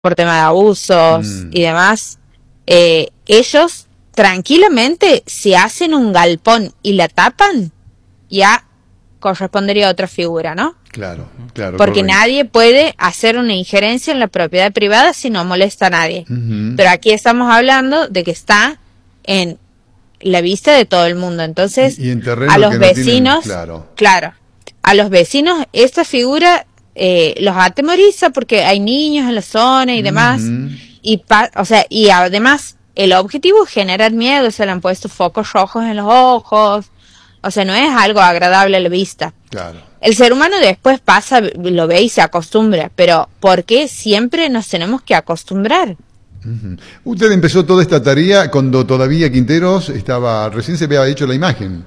por tema de abusos y demás, ellos tranquilamente, si hacen un galpón y la tapan, ya correspondería a otra figura, ¿no? Claro, claro. Porque correcto. nadie puede hacer una injerencia en la propiedad privada si no molesta a nadie. Pero aquí estamos hablando de que está en la vista de todo el mundo. Entonces, Y en terreno a los que no vecinos, tienen, claro, a los vecinos esta figura los atemoriza porque hay niños en la zona y demás. Y además el objetivo es generar miedo, se le han puesto focos rojos en los ojos. O sea, no es algo agradable a la vista. Claro. El ser humano después pasa, lo ve y se acostumbra, pero ¿por qué siempre nos tenemos que acostumbrar? Usted empezó toda esta tarea cuando todavía Quinteros recién se había hecho la imagen.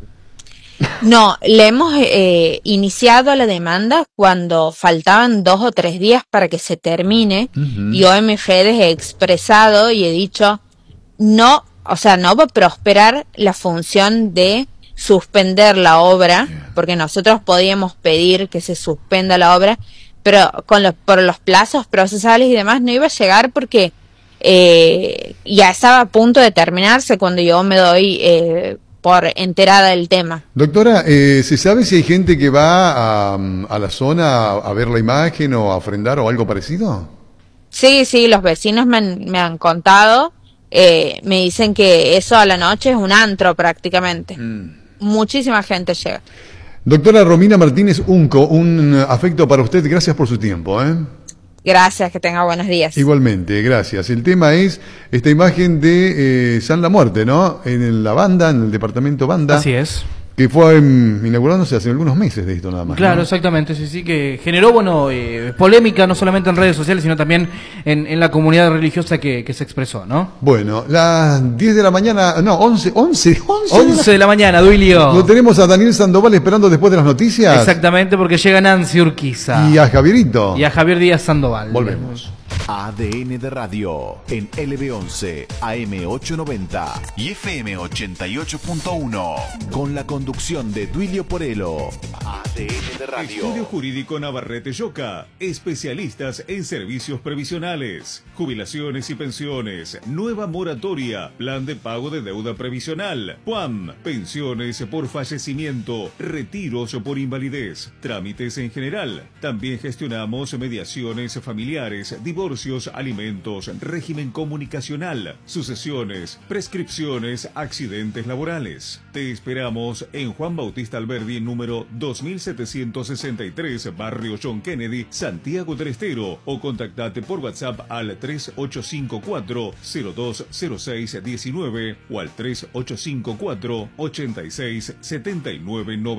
No, le hemos iniciado la demanda cuando faltaban 2 o 3 días para que se termine, y yo en mis redes he expresado y he dicho, no, o sea, no va a prosperar la función de suspender la obra, porque nosotros podíamos pedir que se suspenda la obra, pero por los plazos procesales y demás no iba a llegar porque ya estaba a punto de terminarse cuando yo me doy por enterada del tema. Doctora, ¿se sabe si hay gente que va a la zona a ver la imagen o a ofrendar o algo parecido? Sí, los vecinos me han contado, me dicen que eso a la noche es un antro prácticamente. Muchísima gente llega. Doctora Romina Martínez Unco, un afecto para usted, gracias por su tiempo. Gracias, que tenga buenos días. Igualmente, gracias. El tema es esta imagen de San La Muerte, ¿no? En la Banda, en el departamento Banda. Así es. Que fue inaugurándose hace algunos meses de esto nada más. Claro, ¿no? Exactamente, sí, que generó, polémica no solamente en redes sociales, sino también en la comunidad religiosa que se expresó, ¿no? Bueno, las 10 de la mañana, no, 11 de la mañana, Duilio. Lo tenemos a Daniel Sandoval esperando después de las noticias. Exactamente, porque llega Nancy Urquiza. Y a Javierito. Y a Javier Díaz Sandoval. Volvemos. ADN de Radio en LB11, AM890 y FM88.1 con la conducción de Duilio Porello. ADN de Radio. Estudio Jurídico Navarrete Lloca, especialistas en servicios previsionales, jubilaciones y pensiones, nueva moratoria, plan de pago de deuda previsional, PUAM, pensiones por fallecimiento, retiros por invalidez, trámites en general. También gestionamos mediaciones familiares, divorcios, alimentos, régimen comunicacional, sucesiones, prescripciones, accidentes laborales. Te esperamos en Juan Bautista Alberdi, número 2763, Barrio John Kennedy, Santiago del Estero, o contactate por WhatsApp al 3854-020619 o al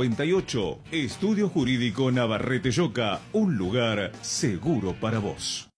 3854-867998. Estudio Jurídico Navarrete Lloca, un lugar seguro para vos.